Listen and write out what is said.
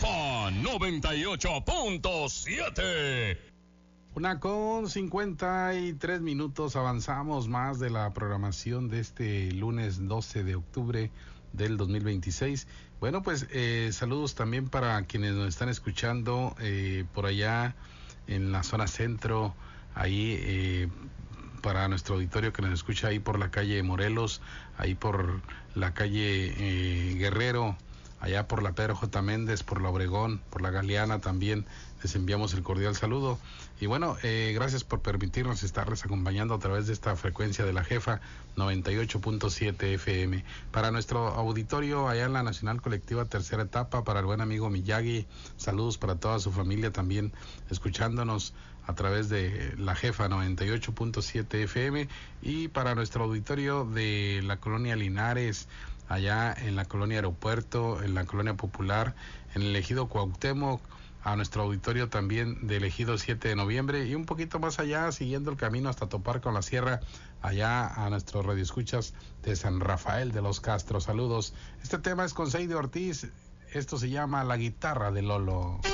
Jefa 98.7. 1:53 avanzamos más de la programación de este lunes 12 de octubre del 2026. Bueno, pues saludos también para quienes nos están escuchando por allá en la zona centro, ahí para nuestro auditorio que nos escucha ahí por la calle Morelos, ahí por la calle Guerrero, allá por la Pedro J. Méndez, por la Obregón, por la Galeana también, les enviamos el cordial saludo. Y bueno, gracias por permitirnos estarles acompañando a través de esta frecuencia de la Jefa 98.7 FM. Para nuestro auditorio allá en la Nacional Colectiva Tercera Etapa, para el buen amigo Miyagi, saludos para toda su familia también escuchándonos a través de la Jefa 98.7 FM, y para nuestro auditorio de la colonia Linares, allá en la colonia Aeropuerto, en la colonia Popular, en el ejido Cuauhtémoc, a nuestro auditorio también del ejido 7 de noviembre y un poquito más allá, siguiendo el camino hasta topar con la sierra, allá a nuestros radioescuchas de San Rafael de los Castros. Saludos. Este tema es con Seidy Ortiz, esto se llama La Guitarra de Lolo.